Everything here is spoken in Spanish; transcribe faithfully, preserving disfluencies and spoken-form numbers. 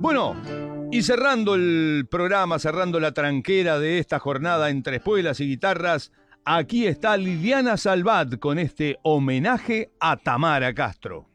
Bueno, y cerrando el programa, cerrando la tranquera de esta jornada entre espuelas y guitarras, aquí está Liliana Salvat con este homenaje a Tamara Castro.